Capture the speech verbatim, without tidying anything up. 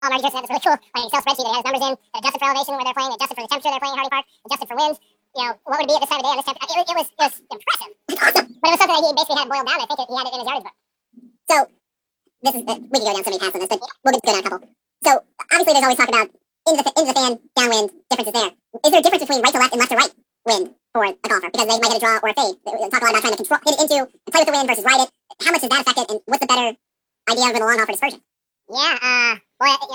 Um, Marty Jurison had this really cool like Excel spreadsheet that he has numbers in, that adjusted for elevation where they're playing, adjusted for the temperature they're playing at Hardy Park, adjusted for winds. You know, what would it be at this time of day on this temperature? It, it was it was impressive. Awesome. But it was something that he basically had boiled down. I think it, he had it in his yardage book. So this is uh, we could go down so many paths on this, but we'll just go down a couple. So obviously, there's always talk about into the into the fan, downwind differences there. Is there a difference between right to left and left to right wind for a golfer because they might hit a draw or a fade? We talk a lot about trying to control, hit it into, and play with the wind versus ride it. How much does that affect it, and what's the better idea over the long haul for dispersion? Yeah, uh, boy,